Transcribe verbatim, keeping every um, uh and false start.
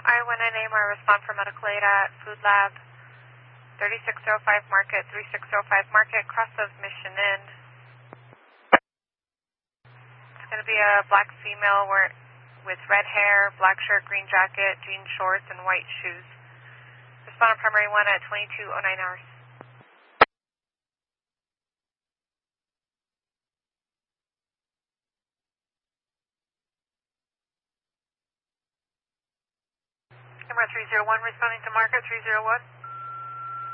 I one nine A more respond for medical aid at Food Lab, thirty-six oh five Market, thirty-six oh five Market, cross of Mission End. It's going to be a black female wear, with red hair, black shirt, green jacket, jean shorts, and white shoes. Respond on primary one at twenty-two oh nine hours. Camera three zero one responding to Market three zero one.